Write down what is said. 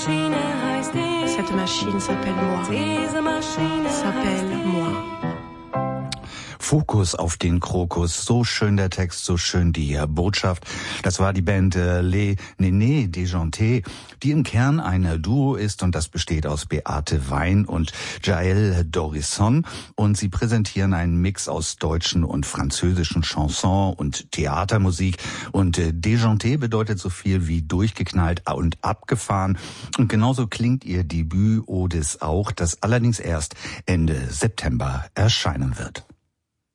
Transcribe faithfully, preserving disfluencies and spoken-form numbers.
Cette machine s'appelle moi. S'appelle moi. Fokus auf den Krokus. So schön der Text, so schön die Botschaft. Das war die Band äh, Les Nénés Déjantés, die im Kern ein Duo ist und das besteht aus Beate Wein und Jaël Dorisson. Und sie präsentieren einen Mix aus deutschen und französischen Chanson und Theatermusik. Und äh, Déjanté bedeutet so viel wie durchgeknallt und abgefahren. Und genauso klingt ihr Debüt Odis auch, das allerdings erst Ende September erscheinen wird.